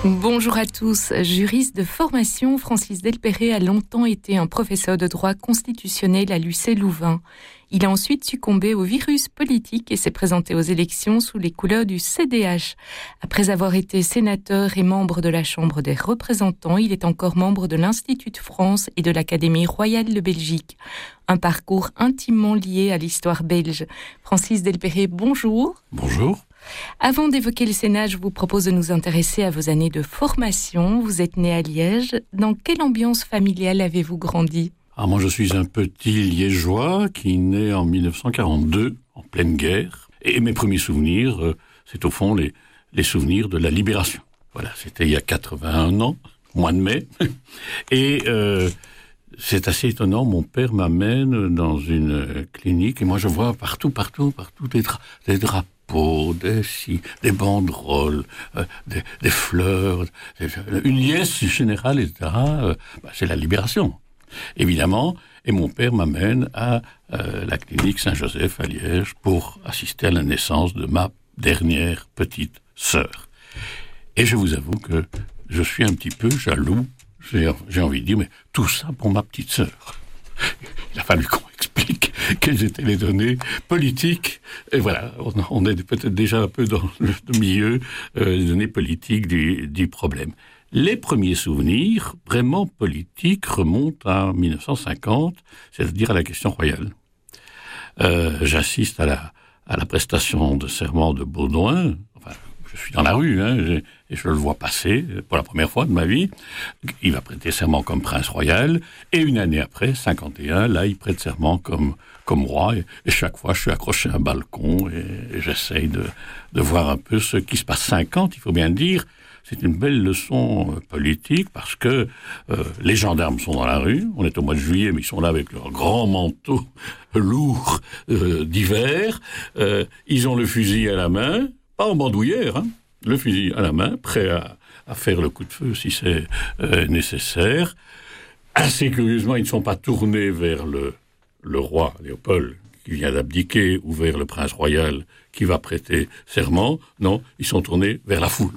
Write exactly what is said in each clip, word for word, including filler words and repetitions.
Bonjour à tous. Juriste de formation, Francis Delperrey a longtemps été un professeur de droit constitutionnel à l'U C Louvain. Il a ensuite succombé au virus politique et s'est présenté aux élections sous les couleurs du C D H. Après avoir été sénateur et membre de la Chambre des représentants, il est encore membre de l'Institut de France et de l'Académie royale de Belgique. Un parcours intimement lié à l'histoire belge. Francis Delperrey, bonjour. Bonjour. Avant d'évoquer le Sénat, je vous propose de nous intéresser à vos années de formation. Vous êtes né à Liège. Dans quelle ambiance familiale avez-vous grandi ? Ah, moi, je suis un petit liégeois qui naît en dix-neuf cent quarante-deux, en pleine guerre. Et mes premiers souvenirs, euh, c'est au fond les, les souvenirs de la Libération. Voilà, c'était il y a quatre-vingt-un ans, mois de mai. Et euh, c'est assez étonnant, mon père m'amène dans une clinique et moi, je vois partout, partout, partout des, dra- des drapeaux. Des, si, des banderoles, euh, des, des fleurs, des, une liesse générale, et cetera. Euh, bah, c'est la Libération, évidemment. Et mon père m'amène à euh, la clinique Saint-Joseph à Liège pour assister à la naissance de ma dernière petite sœur. Et je vous avoue que je suis un petit peu jaloux. J'ai, j'ai envie de dire, mais tout ça pour ma petite sœur. Il a fallu qu'on explique quelles étaient les données politiques. Et voilà, on, on est peut-être déjà un peu dans le milieu euh, des données politiques du, du problème. Les premiers souvenirs vraiment politiques remontent à dix-neuf cent cinquante, c'est-à-dire à la question royale. Euh, j'assiste à la, à la prestation de serment de Baudouin. Enfin, je suis dans la rue, hein, et je le vois passer pour la première fois de ma vie. Il va prêter serment comme prince royal, et une année après, cinquante et un, là, il prête serment comme, comme roi, et, et chaque fois, je suis accroché à un balcon, et, et j'essaye de, de voir un peu ce qui se passe. cinquante, il faut bien dire, c'est une belle leçon politique, parce que euh, les gendarmes sont dans la rue, on est au mois de juillet, mais ils sont là avec leurs grands manteaux lourds euh, d'hiver, euh, ils ont le fusil à la main, pas en bandoulière, hein, le fusil à la main, prêt à, à faire le coup de feu si c'est euh, nécessaire. Assez curieusement, ils ne sont pas tournés vers le, le roi Léopold, qui vient d'abdiquer, ou vers le prince royal, qui va prêter serment. Non, ils sont tournés vers la foule.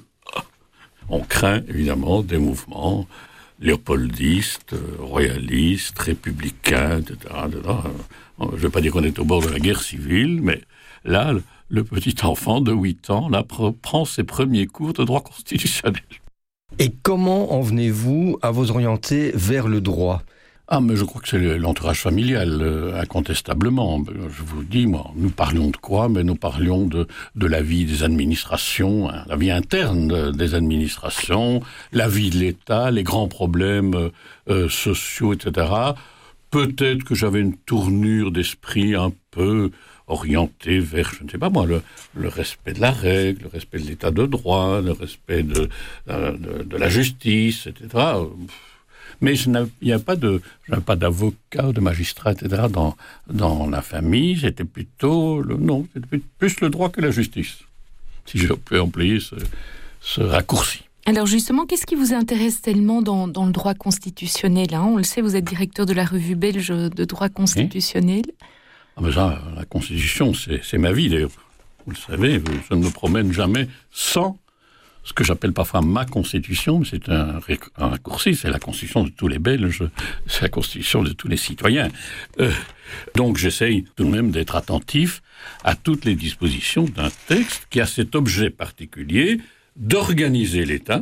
On craint, évidemment, des mouvements léopoldistes, royalistes, républicains, et cetera, et cetera. Je ne vais pas dire qu'on est au bord de la guerre civile, mais là, le petit enfant de huit ans là, prend ses premiers cours de droit constitutionnel. Et comment en venez-vous à vous orienter vers le droit ? Ah, mais je crois que c'est l'entourage familial, euh, incontestablement. Je vous dis, moi, nous parlions de quoi ? Mais nous parlions de, de la vie des administrations, hein, la vie interne de, des administrations, la vie de l'État, les grands problèmes euh, sociaux, et cetera. Peut-être que j'avais une tournure d'esprit un peu orientée vers, je ne sais pas moi, le, le respect de la règle, le respect de l'état de droit, le respect de, de, de la justice, et cetera. Mais il n'y a pas de, je n'avais pas d'avocat, de magistrat, et cetera dans, dans la famille. C'était plutôt, le, non, c'était plus le droit que la justice, si je peux employer ce, ce raccourci. Alors justement, qu'est-ce qui vous intéresse tellement dans, dans le droit constitutionnel, hein ? On le sait, vous êtes directeur de la revue belge de droit constitutionnel. Oui. Ah ben ça, la Constitution, c'est, c'est ma vie, d'ailleurs. Vous le savez, je ne me promène jamais sans ce que j'appelle parfois ma Constitution, mais c'est un, un raccourci, c'est la Constitution de tous les Belges, c'est la Constitution de tous les citoyens. Euh, donc j'essaye tout de même d'être attentif à toutes les dispositions d'un texte qui a cet objet particulier d'organiser l'État,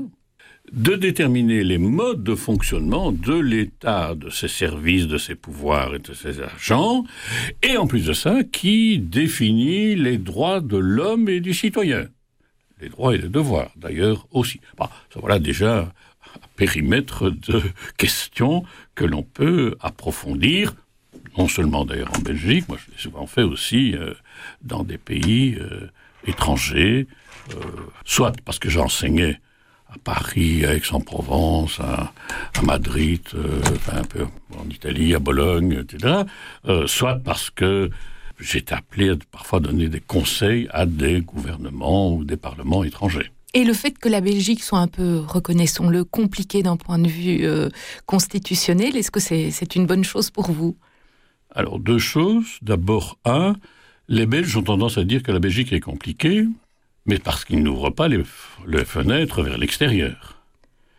de déterminer les modes de fonctionnement de l'État, de ses services, de ses pouvoirs et de ses agents, et en plus de ça, qui définit les droits de l'homme et du citoyen. Les droits et les devoirs, d'ailleurs, aussi. Bon, ça voilà déjà un périmètre de questions que l'on peut approfondir, non seulement d'ailleurs en Belgique, moi je l'ai souvent fait aussi euh, dans des pays euh, étrangers, euh, soit parce que j'enseignais à Paris, à Aix-en-Provence, à, à Madrid, euh, enfin un peu en Italie, à Bologne, et cetera, euh, soit parce que j'étais appelé à parfois donner des conseils à des gouvernements ou des parlements étrangers. Et le fait que la Belgique soit un peu, reconnaissons-le, compliquée d'un point de vue euh, constitutionnel, est-ce que c'est, c'est une bonne chose pour vous ? Alors, deux choses. D'abord, un, les Belges ont tendance à dire que la Belgique est compliquée, mais parce qu'ils n'ouvrent pas les, les fenêtres vers l'extérieur.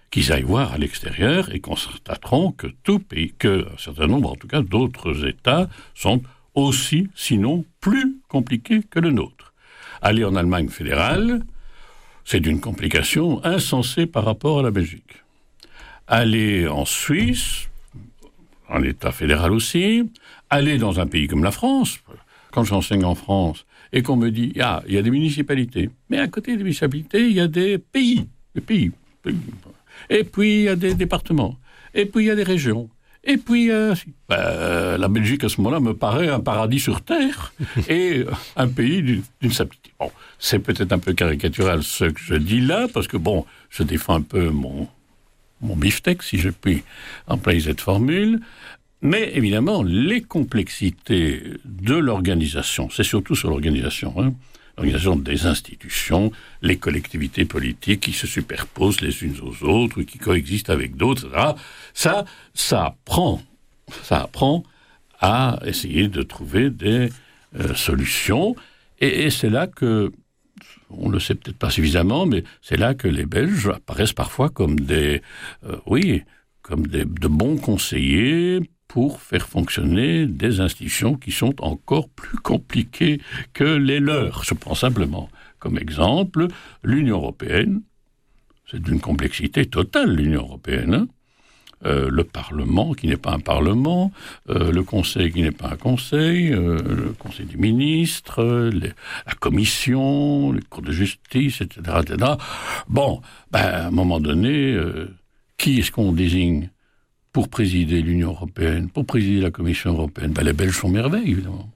qu'ils aillent voir à l'extérieur et constateront que tout pays, que un certain nombre, en tout cas, d'autres États sont aussi, sinon plus compliqués que le nôtre. Aller en Allemagne fédérale, c'est d'une complication insensée par rapport à la Belgique. Aller en Suisse, en État fédéral aussi, aller dans un pays comme la France, quand j'enseigne en France, et qu'on me dit, ah, il y a des municipalités, mais à côté des municipalités, il y a des pays, des pays, pays. Et puis il y a des départements, et puis il y a des régions, et puis euh, ben, la Belgique à ce moment-là me paraît un paradis sur terre, et un pays d'une, d'une simplicité. Bon, c'est peut-être un peu caricatural ce que je dis là, parce que bon, je défends un peu mon... mon beefsteak, si je puis employer cette formule, mais évidemment, les complexités de l'organisation, c'est surtout sur l'organisation, hein, l'organisation des institutions, les collectivités politiques qui se superposent les unes aux autres, qui coexistent avec d'autres, et cetera. Ça, ça apprend, ça apprend à essayer de trouver des euh, solutions, et, et c'est là que on ne le sait peut-être pas suffisamment, mais c'est là que les Belges apparaissent parfois comme des, euh, oui, comme des, de bons conseillers pour faire fonctionner des institutions qui sont encore plus compliquées que les leurs. Je prends simplement comme exemple l'Union européenne. C'est d'une complexité totale, l'Union européenne, hein. Euh, le Parlement qui n'est pas un Parlement, euh, le Conseil qui n'est pas un Conseil, euh, le Conseil des ministres, les, la Commission, les cours de justice, et cetera, et cetera. Bon, ben, à un moment donné, euh, qui est-ce qu'on désigne pour présider l'Union européenne, pour présider la Commission européenne? Ben, les Belges font merveille, évidemment.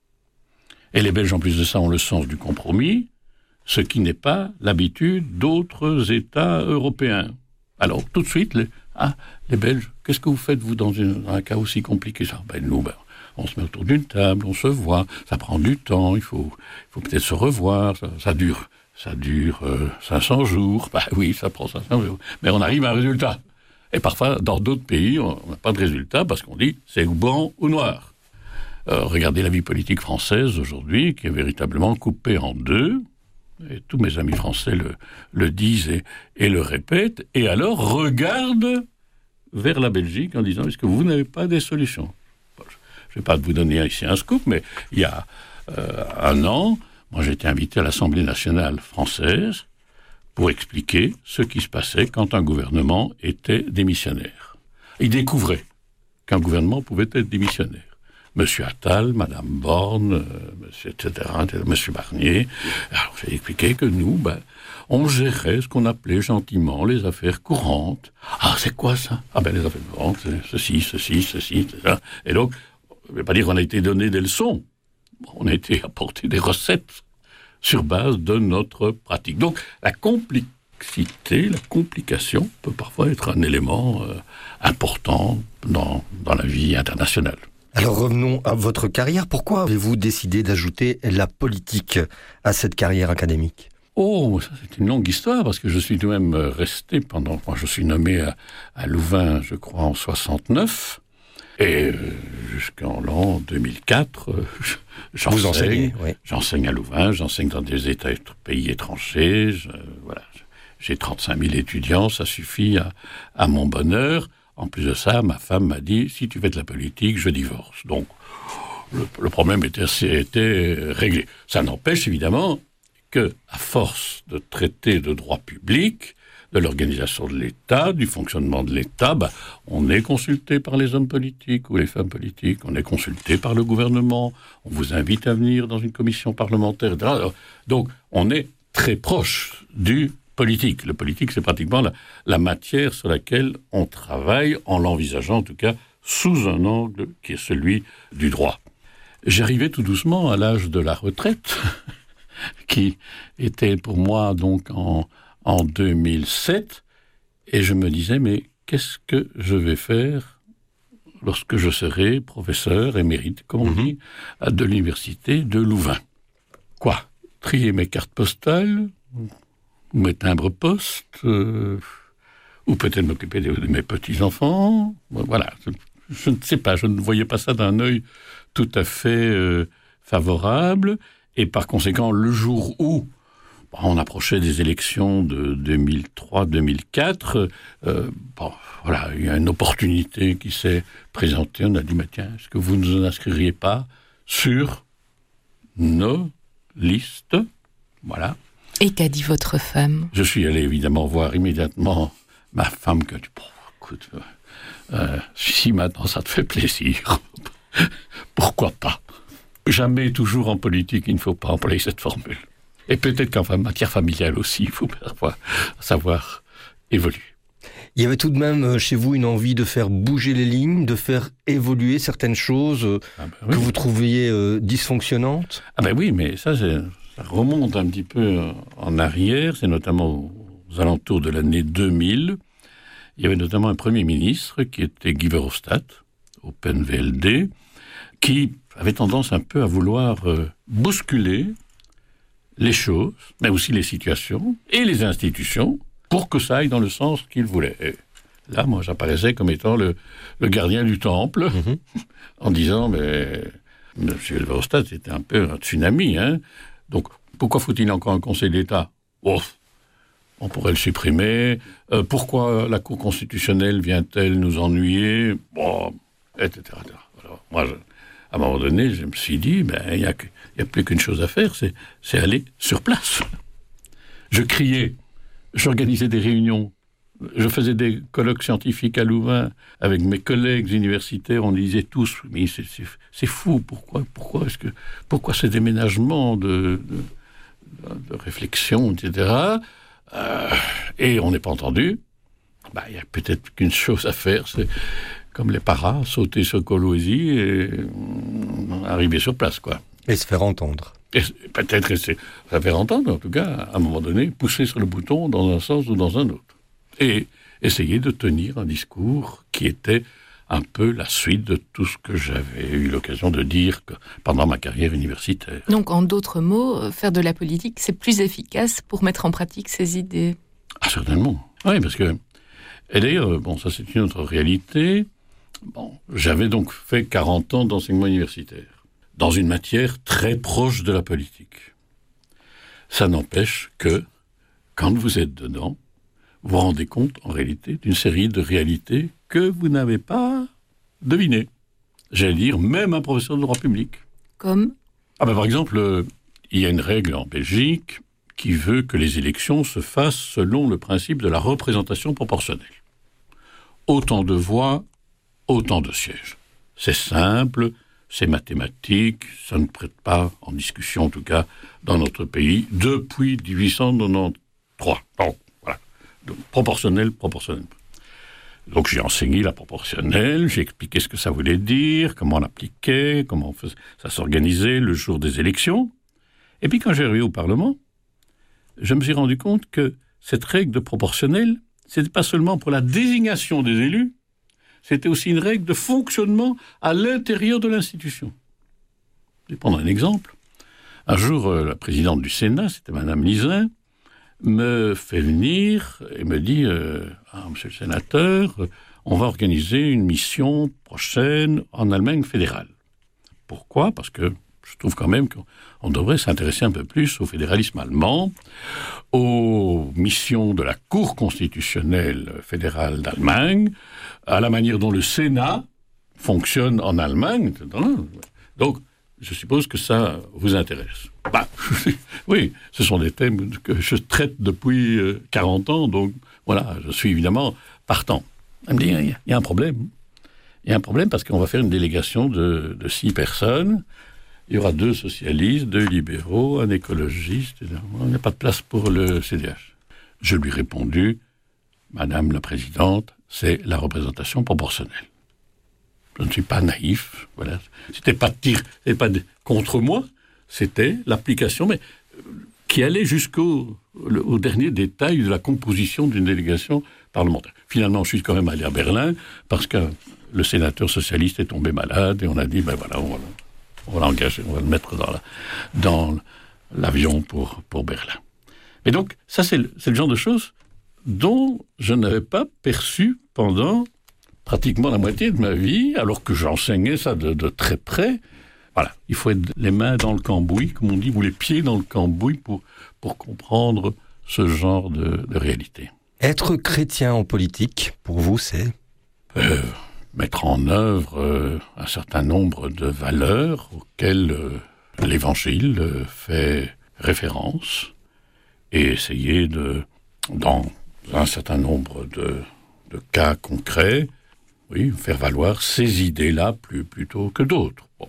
Et les Belges, en plus de ça, ont le sens du compromis, ce qui n'est pas l'habitude d'autres États européens. Alors, tout de suite, les, ah, les Belges, qu'est-ce que vous faites, vous, dans, une, dans un cas aussi compliqué? Ça, ben, nous, ben, on se met autour d'une table, on se voit, ça prend du temps, il faut, il faut peut-être se revoir, ça, ça dure, ça dure euh, cinq cents jours, ben oui, ça prend cinq cents jours, mais on arrive à un résultat. Et parfois, dans d'autres pays, on n'a pas de résultat parce qu'on dit c'est ou blanc ou noir. Euh, regardez la vie politique française aujourd'hui, qui est véritablement coupée en deux. Et tous mes amis français le, le disent et, et le répètent, et alors regardent vers la Belgique en disant « Est-ce que vous n'avez pas des solutions ?» Bon, je ne vais pas vous donner ici un scoop, mais il y a euh, un an, moi j'ai été invité à l'Assemblée nationale française pour expliquer ce qui se passait quand un gouvernement était démissionnaire. Il découvrait qu'un gouvernement pouvait être démissionnaire. Monsieur Attal, Madame Borne, euh, monsieur, et cetera, Monsieur Barnier. Alors, j'ai expliqué que nous, ben, on gérait ce qu'on appelait gentiment les affaires courantes. Ah, c'est quoi ça? Ah ben, les affaires courantes, c'est ceci, ceci, ceci, et cetera. Et donc, je ne vais pas dire qu'on a été donné des leçons. On a été apporté des recettes sur base de notre pratique. Donc, la complexité, la complication peut parfois être un élément euh, important dans, dans la vie internationale. Alors revenons à votre carrière. Pourquoi avez-vous décidé d'ajouter la politique à cette carrière académique? Oh, ça c'est une longue histoire, parce que je suis tout de même resté pendant... Moi, je suis nommé à, à Louvain, je crois, en soixante-neuf, et euh, jusqu'en l'an deux mille quatre, euh, j'enseigne, Vous enseignez, oui. J'enseigne à Louvain, j'enseigne dans des États, pays étrangers, je, voilà, j'ai trente-cinq mille étudiants, ça suffit à, à mon bonheur. En plus de ça, ma femme m'a dit, si tu fais de la politique, je divorce. Donc, le, le problème était, était réglé. Ça n'empêche évidemment que, à force de traiter de droit public, de l'organisation de l'État, du fonctionnement de l'État, bah, on est consulté par les hommes politiques ou les femmes politiques, on est consulté par le gouvernement, on vous invite à venir dans une commission parlementaire, et cetera. Donc, on est très proche du politique. Le politique, c'est pratiquement la, la matière sur laquelle on travaille, en l'envisageant en tout cas sous un angle qui est celui du droit. J'arrivais tout doucement à l'âge de la retraite, qui était pour moi donc en, en deux mille sept, et je me disais, mais qu'est-ce que je vais faire lorsque je serai professeur émérite, comme on dit, de l'université de Louvain? Quoi? Trier mes cartes postales, mes timbres postes, euh, ou peut-être m'occuper de, de mes petits-enfants. Voilà, je, je ne sais pas, je ne voyais pas ça d'un œil tout à fait euh, favorable, et par conséquent, le jour où, on approchait des élections de deux mille trois deux mille quatre. Euh, bon, voilà, il y a une opportunité qui s'est présentée. On a dit, mais tiens, est-ce que vous ne nous inscririez pas sur nos listes? Voilà. Et qu'a dit votre femme? Je suis allé évidemment voir immédiatement ma femme qui a dit, bon, écoute, euh, si maintenant ça te fait plaisir, pourquoi pas? Jamais, toujours en politique, il ne faut pas employer cette formule. Et peut-être qu'en matière familiale aussi, il faut parfois savoir évoluer. Il y avait tout de même chez vous une envie de faire bouger les lignes, de faire évoluer certaines choses ah ben oui. que vous trouviez euh, dysfonctionnantes? Ah ben oui, mais ça, c'est, ça remonte un petit peu en arrière. C'est notamment aux alentours de l'année deux mille. Il y avait notamment un Premier ministre qui était Guy Verhofstadt, au P N V L D, qui avait tendance un peu à vouloir euh, bousculer les choses, mais aussi les situations et les institutions, pour que ça aille dans le sens qu'il voulait. Et là, moi, j'apparaissais comme étant le, le gardien du temple, mmh. en disant, mais M. Verhofstadt, c'était un peu un tsunami, hein. Donc, pourquoi faut-il encore un Conseil d'État? Oh, on pourrait le supprimer. Euh, pourquoi la Cour constitutionnelle vient-elle nous ennuyer? Bon, et cetera. Alors, moi, je, à un moment donné, je me suis dit, ben, il n'y a, a plus qu'une chose à faire, c'est, c'est aller sur place. Je criais, j'organisais des réunions, je faisais des colloques scientifiques à Louvain avec mes collègues universitaires, on disait tous, mais c'est, c'est, c'est fou, pourquoi, pourquoi, est-ce que, pourquoi ces déménagements de, de, de réflexion, et cetera. Euh, et on n'est pas entendu. Ben, il y a peut-être qu'une chose à faire, c'est comme les paras, sauter sur Kolwezi et euh, arriver sur place, quoi. Et se faire entendre. Et peut-être se faire entendre, en tout cas, à un moment donné, pousser sur le bouton dans un sens ou dans un autre. Et essayer de tenir un discours qui était un peu la suite de tout ce que j'avais eu l'occasion de dire pendant ma carrière universitaire. Donc, en d'autres mots, faire de la politique, c'est plus efficace pour mettre en pratique ces idées? Ah, certainement. Oui, parce que... Et d'ailleurs, bon, ça c'est une autre réalité. Bon, j'avais donc fait quarante ans d'enseignement universitaire, dans une matière très proche de la politique. Ça n'empêche que, quand vous êtes dedans, vous vous rendez compte, en réalité, d'une série de réalités que vous n'avez pas devinées. J'allais dire, même un professeur de droit public. Comme ah ben, par exemple, euh, il y a une règle en Belgique qui veut que les élections se fassent selon le principe de la représentation proportionnelle. Autant de voix, autant de sièges. C'est simple, c'est mathématique, ça ne prête pas en discussion, en tout cas, dans notre pays, depuis dix-huit cent quatre-vingt-treize. Bon, voilà. Donc, proportionnel, proportionnel. Donc j'ai enseigné la proportionnelle, j'ai expliqué ce que ça voulait dire, comment on l'appliquait, comment on faisait, ça s'organisait le jour des élections. Et puis quand j'ai arrivé au Parlement, je me suis rendu compte que cette règle de proportionnelle, c'était pas seulement pour la désignation des élus, c'était aussi une règle de fonctionnement à l'intérieur de l'institution. Je vais prendre un exemple. Un jour, euh, la présidente du Sénat, c'était Madame Lisin, me fait venir et me dit euh, ah, Monsieur le sénateur, on va organiser une mission prochaine en Allemagne fédérale. Pourquoi? Parce que je trouve quand même qu'on devrait s'intéresser un peu plus au fédéralisme allemand, aux missions de la Cour constitutionnelle fédérale d'Allemagne, à la manière dont le Sénat fonctionne en Allemagne, et cetera. Donc, je suppose que ça vous intéresse. Bah, oui, ce sont des thèmes que je traite depuis quarante ans, donc voilà, je suis évidemment partant. Elle me dit, il y a un problème. Il y a un problème parce qu'on va faire une délégation de, de six personnes. Il y aura deux socialistes, deux libéraux, un écologiste. Il n'y a pas de place pour le C D H. Je lui ai répondu, Madame la Présidente, c'est la représentation proportionnelle. Je ne suis pas naïf, voilà. C'était pas de tir, c'était pas de, contre moi, c'était l'application, mais qui allait jusqu'au le, au dernier détail de la composition d'une délégation parlementaire. Finalement, je suis quand même allé à Berlin parce que le sénateur socialiste est tombé malade et on a dit, ben voilà, on va, on va l'engager, on va le mettre dans, la, dans l'avion pour, pour Berlin. Mais donc, ça, c'est le, c'est le genre de choses dont je n'avais pas perçu pendant pratiquement la moitié de ma vie, alors que j'enseignais ça de, de très près. Voilà, il faut être les mains dans le cambouis, comme on dit, ou les pieds dans le cambouis pour, pour comprendre ce genre de, de réalité. Être chrétien en politique, pour vous, c'est euh, mettre en œuvre euh, un certain nombre de valeurs auxquelles euh, l'Évangile euh, fait référence et essayer de, dans un certain nombre de, de cas concrets, oui, faire valoir ces idées-là plus, plutôt que d'autres. Bon.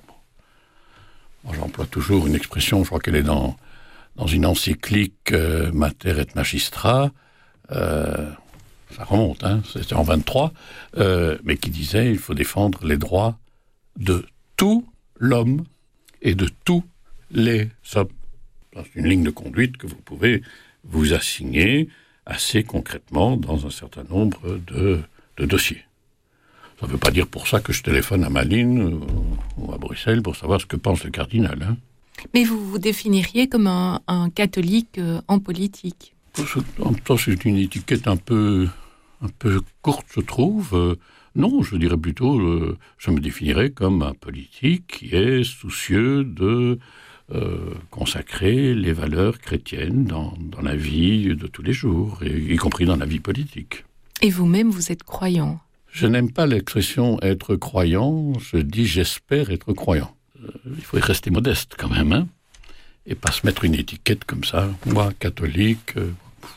Moi, j'emploie toujours une expression, je crois qu'elle est dans, dans une encyclique euh, Mater et Magistra, euh, ça remonte, hein, c'était en vingt-trois, euh, mais qui disait il faut défendre les droits de tout l'homme et de tous les hommes. C'est une ligne de conduite que vous pouvez vous assigner assez concrètement dans un certain nombre de, de dossiers. Ça ne veut pas dire pour ça que je téléphone à Malines ou à Bruxelles pour savoir ce que pense le cardinal. Hein. Mais vous vous définiriez comme un, un catholique euh, en politique. En même temps, c'est une étiquette un peu, un peu courte, je trouve. Euh, non, je dirais plutôt, euh, je me définirais comme un politique qui est soucieux de euh, consacrer les valeurs chrétiennes dans, dans la vie de tous les jours, et, y compris dans la vie politique. Et vous-même, vous êtes croyant? Je n'aime pas l'expression « être croyant », je dis « j'espère être croyant ». Euh, il faut rester modeste quand même, hein, et pas se mettre une étiquette comme ça. Moi, catholique, euh,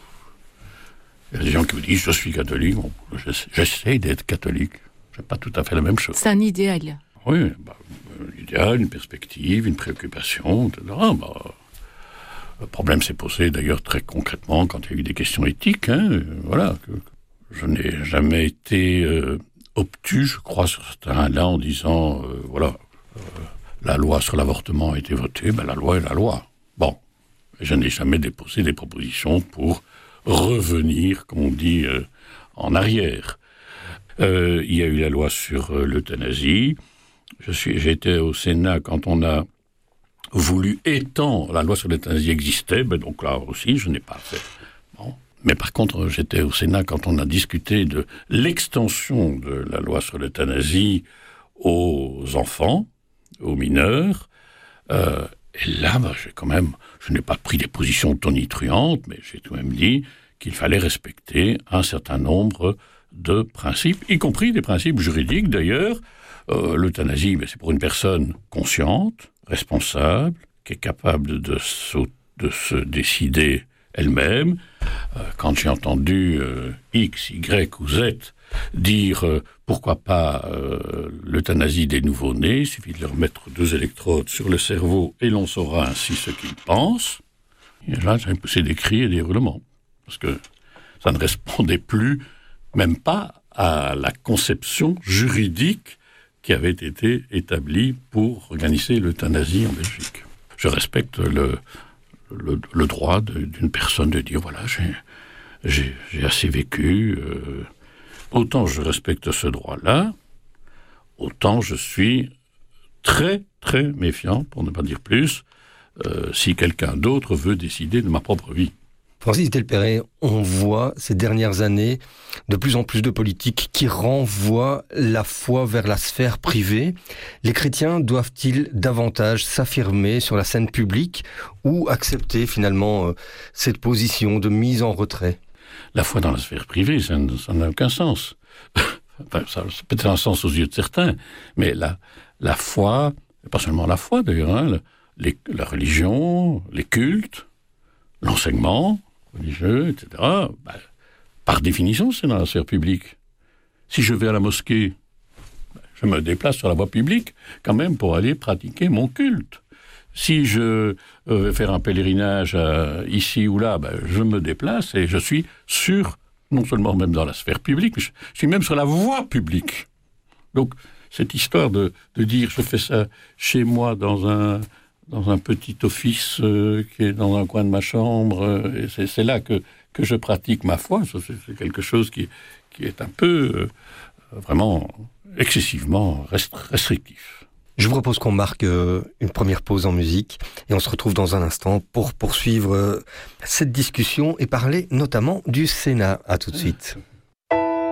il y a des gens qui vous disent « je suis catholique bon, », j'essaie d'être catholique, c'est pas tout à fait la même chose. C'est un idéal. Oui, bah, un idéal, une perspective, une préoccupation, et cetera. Bah, le problème s'est posé d'ailleurs très concrètement quand il y a eu des questions éthiques, hein, euh, voilà, que, je n'ai jamais été euh, obtus, je crois, sur ce terrain-là, en disant, euh, voilà, euh, la loi sur l'avortement a été votée, ben la loi est la loi. Bon, je n'ai jamais déposé des propositions pour revenir, comme on dit, euh, en arrière. Euh, il y a eu la loi sur euh, l'euthanasie. Je suis, j'ai été au Sénat quand on a voulu étendre, la loi sur l'euthanasie existait, ben donc là aussi, je n'ai pas fait. Bon. Mais par contre, j'étais au Sénat quand on a discuté de l'extension de la loi sur l'euthanasie aux enfants, aux mineurs. Euh, et là, bah, j'ai quand même, je n'ai pas pris des positions tonitruantes, mais j'ai tout de même dit qu'il fallait respecter un certain nombre de principes, y compris des principes juridiques d'ailleurs. Euh, l'euthanasie, ben, c'est pour une personne consciente, responsable, qui est capable de se, de se décider elle-même. Euh, quand j'ai entendu euh, X, Y ou Z dire euh, pourquoi pas euh, l'euthanasie des nouveau-nés, il suffit de leur mettre deux électrodes sur le cerveau et l'on saura ainsi ce qu'ils pensent. Et là, j'ai poussé des cris et des hurlements. Parce que ça ne répondait plus, même pas à la conception juridique qui avait été établie pour organiser l'euthanasie en Belgique. Je respecte le Le, le droit de, d'une personne de dire voilà j'ai, j'ai, j'ai assez vécu euh, autant je respecte ce droit-là, autant je suis très très méfiant, pour ne pas dire plus, euh, si quelqu'un d'autre veut décider de ma propre vie. Francis Delperret, on voit ces dernières années de plus en plus de politiques qui renvoient la foi vers la sphère privée. Les chrétiens doivent-ils davantage s'affirmer sur la scène publique ou accepter finalement euh, cette position de mise en retrait? La foi dans la sphère privée, ça, ça n'a aucun sens. Enfin, ça a peut-être un sens aux yeux de certains, mais la, la foi, pas seulement la foi d'ailleurs, hein, les, la religion, les cultes, l'enseignement religieux, et cetera, ben, par définition, c'est dans la sphère publique. Si je vais à la mosquée, ben, je me déplace sur la voie publique, quand même, pour aller pratiquer mon culte. Si je euh, vais faire un pèlerinage euh, ici ou là, ben, je me déplace et je suis sur, non seulement même dans la sphère publique, mais je, je suis même sur la voie publique. Donc, cette histoire de, de dire je fais ça chez moi dans un... dans un petit office euh, qui est dans un coin de ma chambre, euh, et c'est, c'est là que, que je pratique ma foi. Ça, c'est, c'est quelque chose qui, qui est un peu, euh, vraiment, excessivement rest- restrictif. Je vous propose qu'on marque euh, une première pause en musique, et on se retrouve dans un instant pour poursuivre euh, cette discussion et parler notamment du Sénat. À tout de suite.